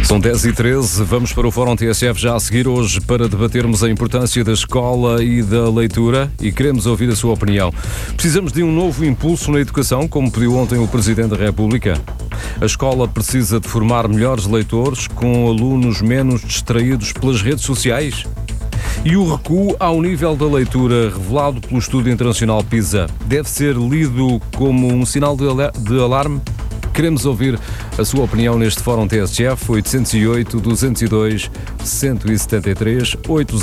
São 10h13, vamos para o Fórum TSF já a seguir hoje para debatermos a importância da escola e da leitura e queremos ouvir a sua opinião. Precisamos de um novo impulso na educação, como pediu ontem o Presidente da República? A escola precisa de formar melhores leitores com alunos menos distraídos pelas redes sociais? E o recuo ao nível da leitura revelado pelo estudo internacional PISA deve ser lido como um sinal de alarme? Queremos ouvir a sua opinião neste Fórum TSF 808-202-173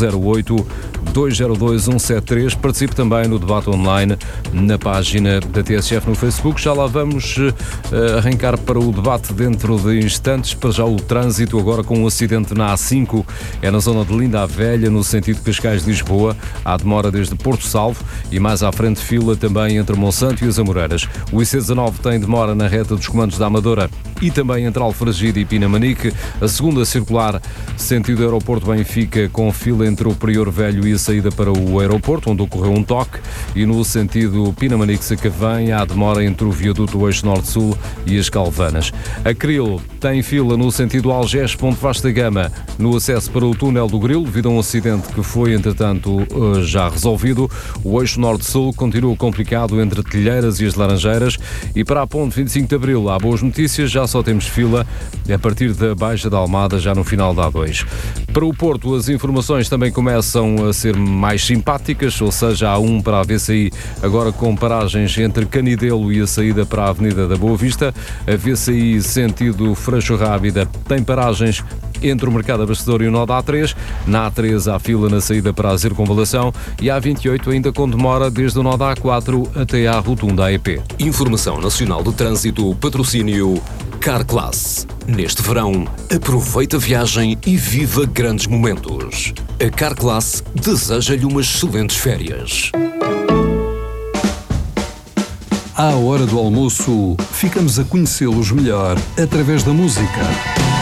808-202-173. Participe também no debate online na página da TSF no Facebook. Já lá vamos arrancar para o debate dentro de instantes. Para já o trânsito agora com um acidente na A5. É na zona de Linda a Velha, no sentido Cascais-Lisboa. Há demora desde Porto Salvo e mais à frente fila também entre Monsanto e as Amoreiras. O IC19 tem demora na reta dos comandos da Amadora e também entre Alfragide e Pinamanique. A segunda circular, sentido Aeroporto Benfica, com fila entre o Prior Velho e a saída para o aeroporto, onde ocorreu um toque. E no sentido Pinamanique-Sacavém, há demora entre o viaduto do Eixo Norte-Sul e as Calvanas. A Cril tem fila no sentido Algés-Ponte Vasta Gama, no acesso para o túnel do Grilo, devido a um acidente que foi, entretanto, já resolvido. O Eixo Norte-Sul continua complicado entre Telheiras e as Laranjeiras. E para a Ponte 25 de Abril, há boas notícias, já só temos fila a partir da Baixa da Almada, já no final da A2. Para o Porto, as informações também começam a ser mais simpáticas, ou seja, há um para a VCI, agora com paragens entre Canidelo e a saída para a Avenida da Boa Vista. A VCI, sentido Freixo Rábida, tem paragens entre o Mercado Abastecedor e o nó da A3. Na A3 há fila na saída para a Circunvalação e a A28 ainda com demora desde o nó da A4 até à rotunda AEP. Informação Nacional de Trânsito, patrocínio Carclass. Neste verão, aproveita a viagem e viva grandes momentos. A Carclass deseja-lhe umas excelentes férias. À hora do almoço, ficamos a conhecê-los melhor através da música.